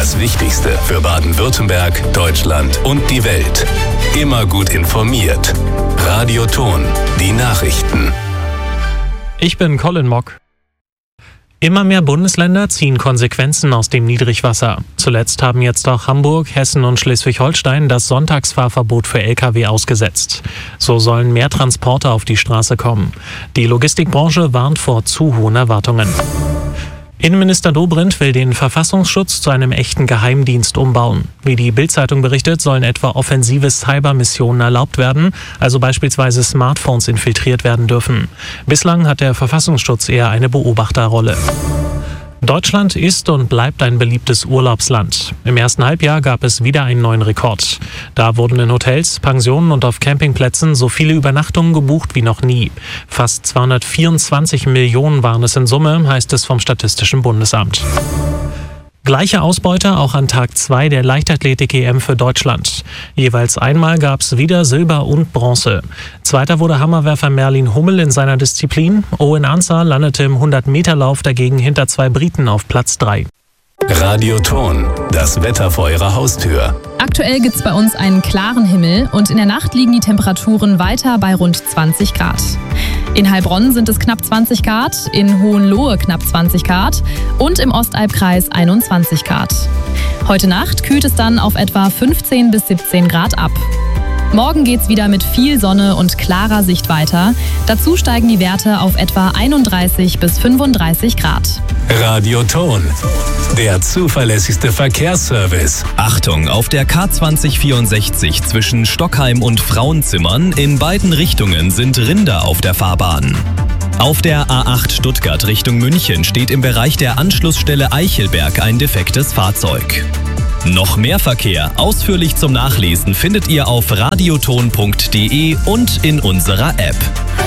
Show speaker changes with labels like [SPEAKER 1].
[SPEAKER 1] Das Wichtigste für Baden-Württemberg, Deutschland und die Welt. Immer gut informiert. Radio Thon, die Nachrichten.
[SPEAKER 2] Ich bin Colin Mock. Immer mehr Bundesländer ziehen Konsequenzen aus dem Niedrigwasser. Zuletzt haben jetzt auch Hamburg, Hessen und Schleswig-Holstein das Sonntagsfahrverbot für Lkw ausgesetzt. So sollen mehr Transporter auf die Straße kommen. Die Logistikbranche warnt vor zu hohen Erwartungen. Innenminister Dobrindt will den Verfassungsschutz zu einem echten Geheimdienst umbauen. Wie die Bild-Zeitung berichtet, sollen etwa offensive Cybermissionen erlaubt werden, also beispielsweise Smartphones infiltriert werden dürfen. Bislang hat der Verfassungsschutz eher eine Beobachterrolle. Deutschland ist und bleibt ein beliebtes Urlaubsland. Im ersten Halbjahr gab es wieder einen neuen Rekord. Da wurden in Hotels, Pensionen und auf Campingplätzen so viele Übernachtungen gebucht wie noch nie. Fast 224 Millionen waren es in Summe, heißt es vom Statistischen Bundesamt. Gleiche Ausbeute auch an Tag 2 der Leichtathletik-EM für Deutschland. Jeweils einmal gab es wieder Silber und Bronze. Zweiter wurde Hammerwerfer Merlin Hummel in seiner Disziplin. Owen Ansah landete im 100-Meter-Lauf dagegen hinter 2 Briten auf Platz 3.
[SPEAKER 1] Radio Thon, das Wetter vor Ihrer Haustür.
[SPEAKER 3] Aktuell gibt's bei uns einen klaren Himmel und in der Nacht liegen die Temperaturen weiter bei rund 20 Grad. In Heilbronn sind es knapp 20 Grad, in Hohenlohe knapp 20 Grad und im Ostalbkreis 21 Grad. Heute Nacht kühlt es dann auf etwa 15 bis 17 Grad ab. Morgen geht's wieder mit viel Sonne und klarer Sicht weiter. Dazu steigen die Werte auf etwa 31 bis 35 Grad.
[SPEAKER 1] Radio Thon, der zuverlässigste Verkehrsservice.
[SPEAKER 4] Achtung, auf der K2064 zwischen Stockheim und Frauenzimmern in beiden Richtungen sind Rinder auf der Fahrbahn. Auf der A8 Stuttgart Richtung München steht im Bereich der Anschlussstelle Eichelberg ein defektes Fahrzeug. Noch mehr Verkehr ausführlich zum Nachlesen findet ihr auf radiothon.de und in unserer App.